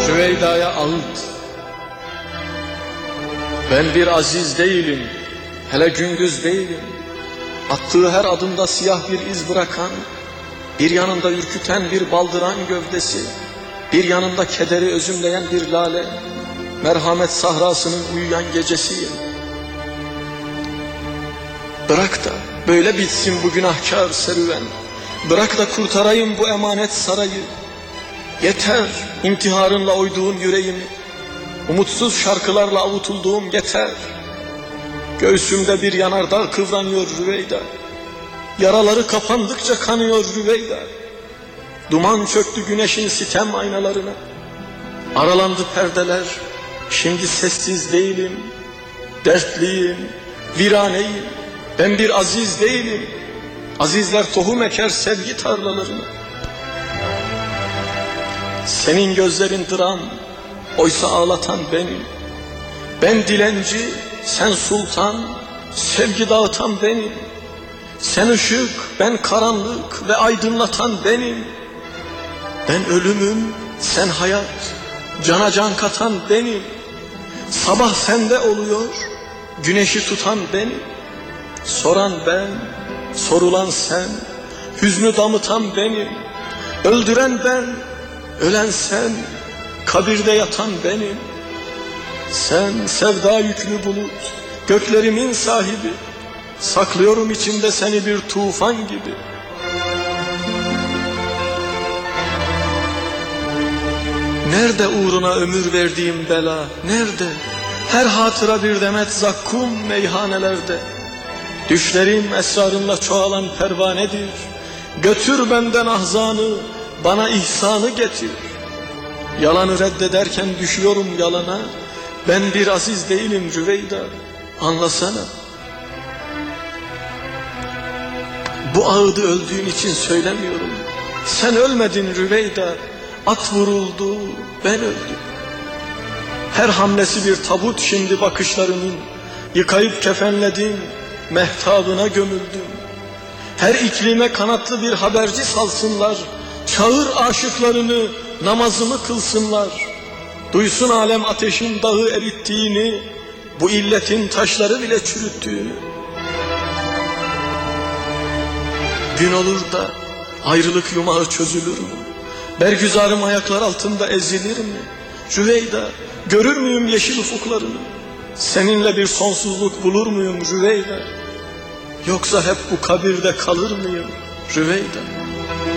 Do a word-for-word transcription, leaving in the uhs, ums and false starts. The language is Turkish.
Rüveyda'ya ağıt. Ben bir aziz değilim, hele gündüz değilim. Attığı her adımda siyah bir iz bırakan, bir yanında ürküten bir baldıran gövdesi, bir yanında kederi özümleyen bir lale, merhamet sahrasının uyuyan gecesiyim. Bırak da böyle bitsin bu günahkar serüven, bırak da kurtarayım bu emanet sarayı. Yeter intiharınla oyduğun yüreğimi, umutsuz şarkılarla avutulduğum yeter. Göğsümde bir yanardağ kıvranıyor Rüveyda, yaraları kapandıkça kanıyor Rüveyda. Duman çöktü güneşin sitem aynalarına, aralandı perdeler, şimdi sessiz değilim, dertliyim, viraneyim. Ben bir aziz değilim, azizler tohum eker sevgi tarlalarına. Senin gözlerin dram, oysa ağlatan benim. Ben dilenci, sen sultan, sevgi dağıtan benim. Sen ışık, ben karanlık ve aydınlatan benim. Ben ölümüm, sen hayat, cana can katan benim. Sabah sende oluyor, güneşi tutan benim. Soran ben, sorulan sen, hüznü damıtan benim. Öldüren ben, ölen sen, kabirde yatan benim. Sen sevda yüklü bulut, göklerimin sahibi, saklıyorum içimde seni bir tufan gibi. Nerede uğruna ömür verdiğim bela, nerede? Her hatıra bir demet zakkum meyhanelerde. Düşlerim esrarınla çoğalan pervanedir. Götür benden ahzanı, bana ihsanı getir. Yalanı reddederken düşüyorum yalana. Ben bir aziz değilim Rüveyda, anlasana. Bu ağıdı öldüğün için söylemiyorum. Sen ölmedin Rüveyda, at vuruldu, ben öldüm. Her hamlesi bir tabut şimdi bakışlarının. Yıkayıp kefenledim, mehtabına gömüldüm. Her iklime kanatlı bir haberci salsınlar. Çağır aşıklarını, namazımı kılsınlar. Duysun alem ateşin dağı erittiğini, bu illetin taşları bile çürüttüğünü. Gün olur da ayrılık yumağı çözülür mü? Bergüzarım ayaklar altında ezilir mi? Rüveyda, görür müyüm yeşil ufuklarını? Seninle bir sonsuzluk bulur muyum Rüveyda? Yoksa hep bu kabirde kalır mıyım Rüveyda?